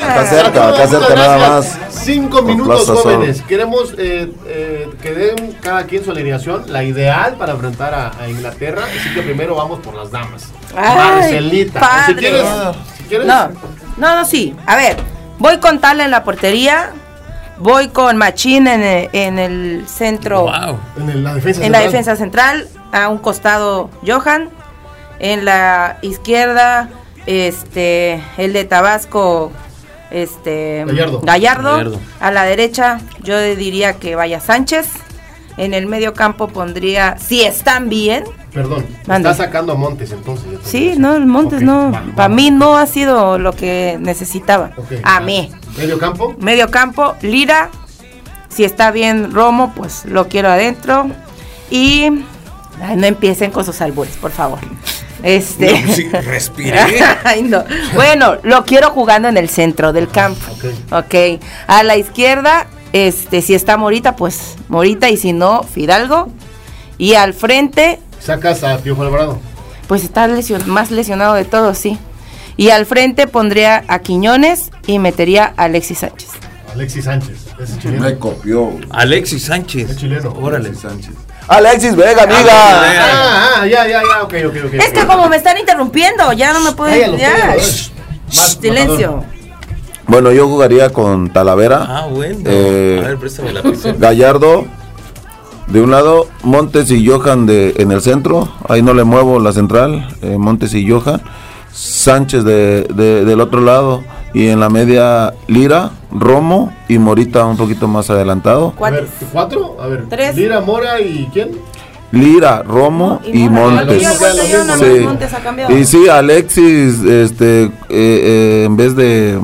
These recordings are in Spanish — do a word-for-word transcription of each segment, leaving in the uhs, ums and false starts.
Está cerca, está cerca nada más. Cinco minutos, jóvenes. Queremos eh, eh, que den cada quien su alineación, la ideal para enfrentar a, a Inglaterra. Así que primero vamos por las damas. Ay, Marcelita. padre. Si quieres, si quieres. No, no, no, sí. A ver, voy con Tala en la portería. Voy con Machín en el, en el centro. Wow. En el, la defensa en central. la defensa central. A un costado Johan. En la izquierda, este, el de Tabasco, este, Gallardo. Gallardo. Gallardo. A la derecha, yo diría que vaya Sánchez. En el medio campo pondría, si están bien. Perdón, Mande. está sacando a Montes entonces. Sí, no, el Montes Okay, no. va, Para va. mí no ha sido lo que necesitaba. Okay, a va. mí. ¿Medio campo? Medio campo, Lira. Si está bien Romo, pues lo quiero adentro. Y ay, no empiecen con sus albures, por favor. Este. No, sí, respiré. Ay, no. Bueno, lo quiero jugando en el centro del campo. Okay. Ok. A la izquierda, este, si está Morita, pues Morita, y si no, Fidalgo. Y al frente, Sacas a Piojo Alvarado. pues está lesion- más lesionado de todos, sí. Y al frente pondría a Quiñones y metería a Alexis Sánchez. Alexis Sánchez. Ese es chileno. Me copió. Alexis Sánchez. Es chileno. Órale. Alexis Sánchez. Alexis Vega, amiga. Ah, ah, ya, ya, ya. Ok, ok, ok. Es que como me están interrumpiendo, ya no me pueden. Cállalo, Ya. cállalo, Shh, eh. Más silencio. Bueno, yo jugaría con Talavera. Ah, bueno. Eh, a ver, préstame la pizarra. Gallardo de un lado, Montes y Johan de, en el centro, ahí no le muevo la central, eh, Montes y Johan, Sánchez de, de- del otro lado, y en la media Lira, Romo y Morita un poquito más adelantado. A ver, ¿cuatro? A ver. Tres. Lira, Mora y ¿quién? Lira, Romo Y y, Mora. Montes. Yo aguanto, yo nada más, Montes ha cambiado. Y sí, Alexis, este, eh, eh, en vez de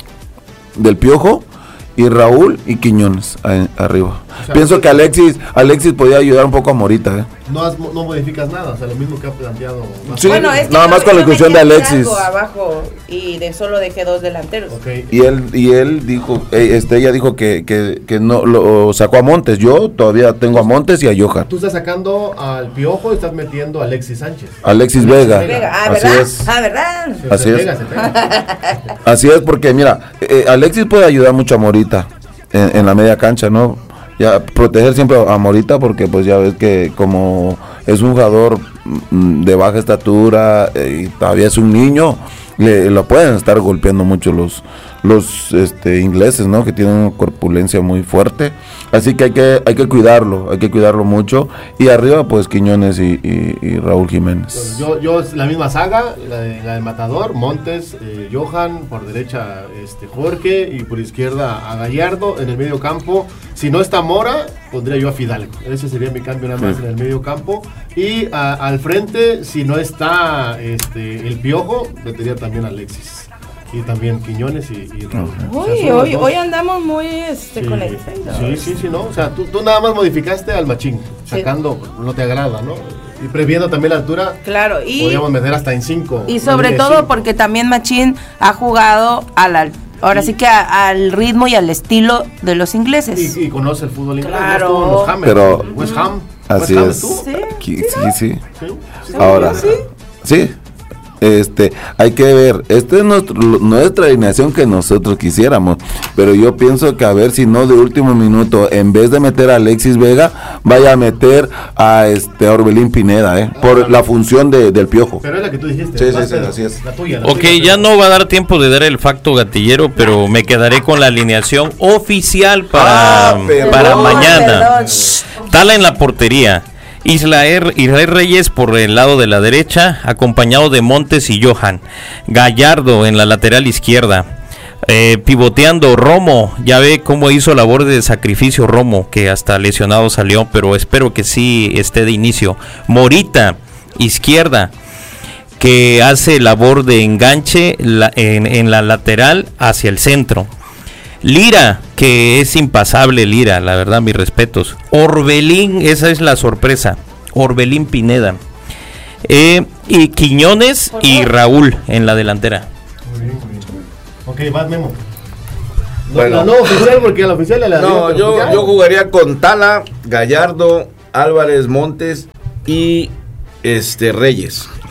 del Piojo, y Raúl y Quiñones ahí, arriba. O sea, Pienso sí. que Alexis, Alexis podía ayudar un poco a Morita, ¿eh? No, has- no modificas nada, o sea, lo mismo que ha planteado. Sí. Bueno, es que Nada yo- más con la yo inclusión de metí a Alexis. Fidalgo abajo y de solo dejé dos delanteros. Ok. Y él y él dijo, eh, este ella dijo que, que, que no lo sacó a Montes. Yo todavía tengo a Montes y a Johan. Tú estás sacando al Piojo y estás metiendo a Alexis Sánchez. Alexis Vega. Vega, ah, Así ¿verdad? es. Ah, ¿verdad? Se- Así se es. pega, se pega. Así es, porque mira, eh, Alexis puede ayudar mucho a Morita en, en la media cancha, ¿no? Ya proteger siempre a Morita, porque pues ya ves que como es un jugador mm, de baja estatura eh, y todavía es un niño, le lo pueden estar golpeando mucho los los este ingleses, ¿no? Que tienen una corpulencia muy fuerte, así que hay que hay que cuidarlo, hay que cuidarlo mucho. Y arriba pues Quiñones y, y- y Raúl Jiménez. Yo, yo es la misma saga, la, de- la del Matador, Montes, eh, Johan, por derecha este Jorge y por izquierda a Gallardo. En el medio campo, si no está Mora, pondría yo a Fidalgo. Ese sería mi cambio nada más Sí. en el medio campo. Y a- al frente, si no está este el Piojo, metería también a Alexis. Y también Quiñones y, y Raúl. O sea, Uy, son los hoy, dos. hoy andamos muy este, Sí, conectados. sí, sí, sí, ¿no? O sea, tú, tú nada más modificaste al Machín, sacando, no te agrada, ¿no? Y previendo también la altura, Claro, y, podríamos meter hasta en cinco. y sobre en todo cinco. porque también Machín ha jugado a la, ahora sí que a- al ritmo y al estilo de los ingleses. Y, y conoce el fútbol inglés, Claro. no estuvo en los Hammers, Pero- en West Ham. Así West Ham es. estuvo. Sí, Qui- sí, sí, ¿no? sí. Sí, sí, Ahora, sí. sí, este, hay que ver, esta es nuestro- nuestra alineación que nosotros quisiéramos, pero yo pienso que a ver si no de último minuto, en vez de meter a Alexis Vega, vaya a meter a este a Orbelín Pineda, eh, por la función de, del Piojo. Pero es la que tú dijiste. Sí, ¿verdad, sí, sí, Pedro? así es. La tuya. la Ok, tuya, ya Pedro. no va a dar tiempo de dar el facto gatillero, pero me quedaré con la alineación oficial para, Ah, perdón. para Perdón, mañana. perdón. Tala en la portería. Israel, Israel Reyes por el lado de la derecha, acompañado de Montes y Johan. Gallardo en la lateral izquierda. Eh, pivoteando Romo, ya ve cómo hizo labor de sacrificio Romo, que hasta lesionado salió, pero espero que sí esté de inicio. Morita, izquierda, que hace labor de enganche la- en, en la lateral hacia el centro. Lira, que es impasable Lira, la verdad, mis respetos. Orbelín, esa es la sorpresa. Orbelín Pineda. Eh, y Quiñones y Raúl en la delantera. Muy bien, muy bien. Ok, vas Memo. No, Bueno. la no oficial, porque la oficial la No, digo, yo, ya. yo jugaría con Tala, Gallardo, Álvarez, Montes y este Reyes.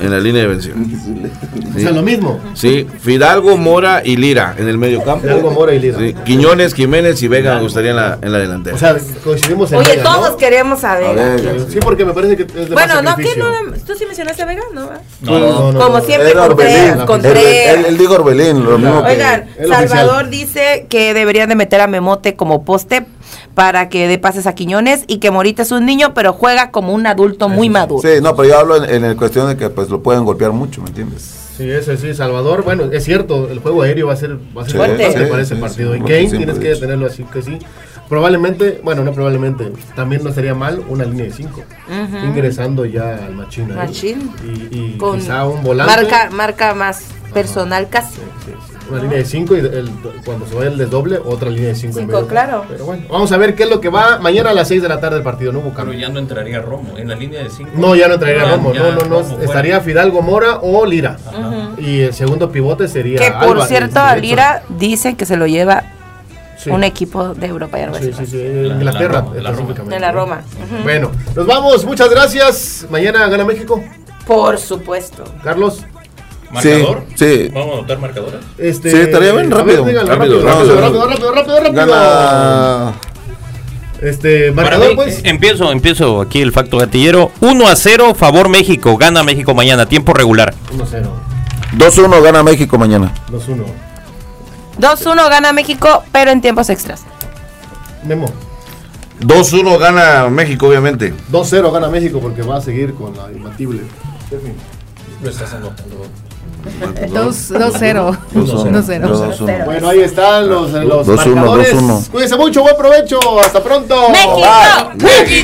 en la línea de defensiva. O sea, lo mismo. Sí, Fidalgo, Mora y Lira en el medio campo. Fidalgo, Mora y Lira. Sí, Quiñones, Jiménez y Vega me gustaría en la, en la delantera. O sea, coincidimos en Oye, Vega, todos ¿no? queremos a Vega. Sí, porque me parece que es de Bueno, más no, ¿qué sacrificio. no? ¿Tú sí mencionaste a Vega? No, ¿verdad? No, no, no, Como no. siempre, Era Contreras, Orbelín. Contreras. Él, él dijo Orbelín, lo mismo que... Oigan, el Salvador oficial. dice que deberían de meter a Memote como poste para que dé pases a Quiñones y que Morita es un niño, pero juega como un adulto muy maduro. Sí, no, pero yo hablo en, en el cuestión de que pues lo pueden golpear mucho, ¿me entiendes? Sí, ese sí, Salvador. Bueno, es cierto, el juego aéreo va a ser, va a ser Sí, importante sí, para ese sí, partido. sí, y lo que Kane siempre tienes he que dicho. tenerlo así que sí. Probablemente, bueno, no probablemente, también no sería mal una línea de cinco. Ujú. Ingresando ya al Machín. ahí. Machín. Y, y Con quizá un volante. Marca, marca más personal casi. Sí, sí, sí. Una línea de cinco y el- cuando se vaya el desdoble, otra línea de cinco. en Cinco, medio. claro. Pero bueno, vamos a ver qué es lo que va mañana a las seis de la tarde el partido. No hubo Pero cambio. ya no entraría Romo en la línea de cinco. No, ya no entraría Ya, Romo. ya, No, no, no. Romo fuera. Estaría Fidalgo, Mora o Lira. Ajá. Y el segundo pivote sería. Que por Álvarez, cierto, de a hecho. Lira dicen que se lo lleva Sí. un equipo de Europa y algo Sí, así. sí, sí, La- Inglaterra, la Roma, la Roma. específicamente. De la Roma. Ujú. Bueno, nos vamos, muchas gracias. Mañana gana México. Por supuesto. Carlos. ¿Marcador? Sí, sí. ¿Vamos a anotar marcador? Este, Sí, estaría bien, a rápido. ver, díganlo, Rápido, rápido, rápido, rápido. rápido, rápido, rápido, rápido. Gana... Este, Para marcador, mí, pues. eh, empiezo, empiezo aquí el facto gatillero. uno a cero, favor México. Gana México mañana, tiempo regular. uno cero, dos uno gana México mañana. dos uno. dos uno gana México, pero en tiempos extras. Memo. dos uno gana México, obviamente. dos cero gana México porque va a seguir con la imbatible. Lo estás anotando. dos cero. dos cero. dos uno. Bueno, ahí están los, los dos uno, marcadores. dos uno. Cuídense mucho, buen provecho. Hasta pronto. ¡México! Bye. ¡México!